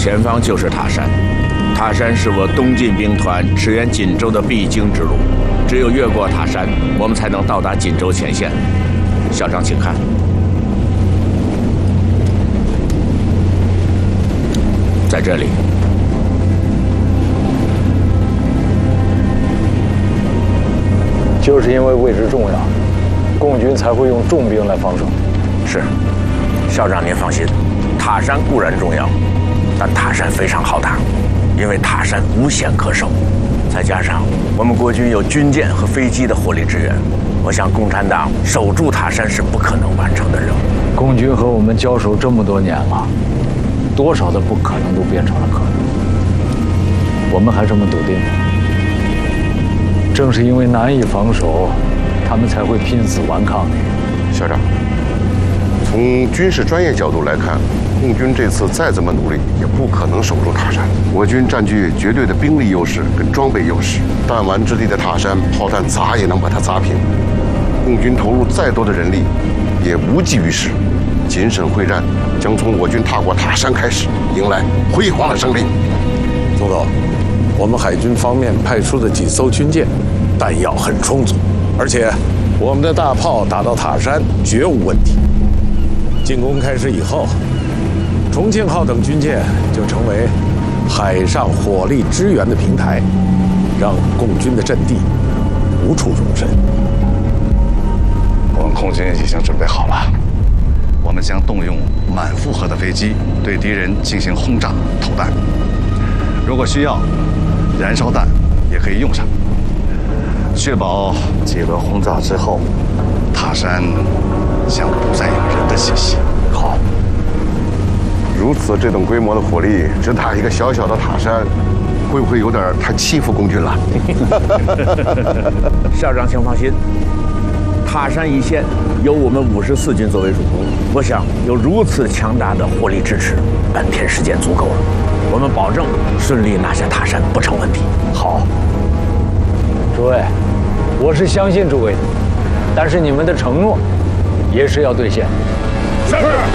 前方就是塔山，塔山是我东进兵团驰援锦州的必经之路，只有越过塔山，我们才能到达锦州前线。校长，请看。在这里， 就是因为位置重要，共军才会用重兵来防守。 是，校长您放心，塔山固然重要，但塔山非常好打，因为塔山无险可守，再加上我们国军有军舰和飞机的火力支援，我想共产党守住塔山是不可能完成的任务。 共军和我们交手这么多年了，多少的不可能都变成了可能，我们还这么笃定。正是因为难以防守，他们才会拼死顽抗你。 校长，从军事专业角度来看，共军这次再怎么努力，也不可能守住塔山。我军占据绝对的兵力优势跟装备优势，弹丸之地的塔山，炮弹砸也能把它砸平。共军投入再多的人力，也无济于事。锦沈会战将从我军踏过塔山开始，迎来辉煌的胜利。 总统，我们海军方面派出的几艘军舰，弹药很充足，而且我们的大炮打到塔山绝无问题。进攻开始以后，重庆号等军舰就成为海上火力支援的平台，让共军的阵地无处容身。 我们空军已经准备好了，我们将动用满负荷的飞机对敌人进行轰炸投弹，如果需要，燃烧弹也可以用上，确保几轮轰炸之后，塔山将不再有人的气息。 好，如此这种规模的火力，只打一个小小的塔山，会不会有点太欺负共军了？ 校长，请放心，塔山一线由我们54军作为主攻，我想有如此强大的火力支持，半天时间足够了。我们保证顺利拿下塔山，不成问题。 好，诸位，我是相信诸位的，但是你们的承诺也是要兑现。 是。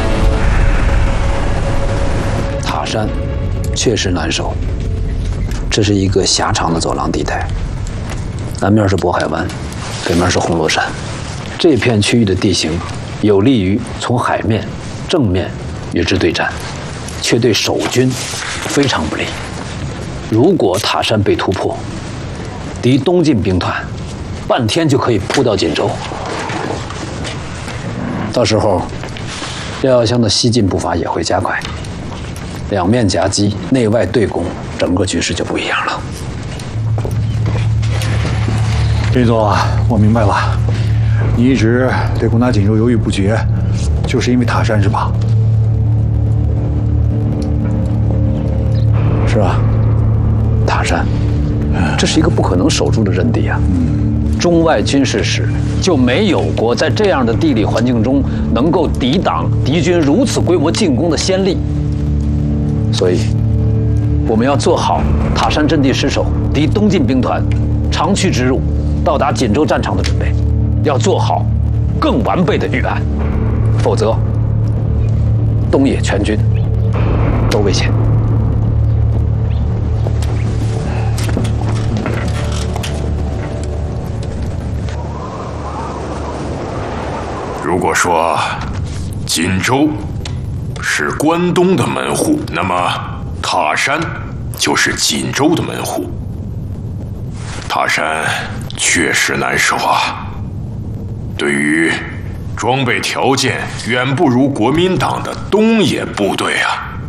塔山确实难守，这是一个狭长的走廊地带，南面是渤海湾，北面是红螺山，这片区域的地形有利于从海面正面与之对战，却对守军非常不利。如果塔山被突破，敌东进兵团半天就可以扑到锦州，到时候廖耀湘的西进步伐也会加快，两面夹击，内外对攻，整个局势就不一样了。 林总啊，我明白了，你一直对攻打锦州犹豫不决，就是因为塔山是吧？ 是吧？塔山，这是一个不可能守住的阵地啊！中外军事史就没有过在这样的地理环境中能够抵挡敌军如此规模进攻的先例。所以，我们要做好塔山阵地失守、敌东进兵团长驱直入、到达锦州战场的准备，要做好更完备的预案，否则东野全军都危险。 如果说锦州是关东的门户，那么塔山就是锦州的门户。塔山确实难守啊，对于装备条件远不如国民党的东野部队啊，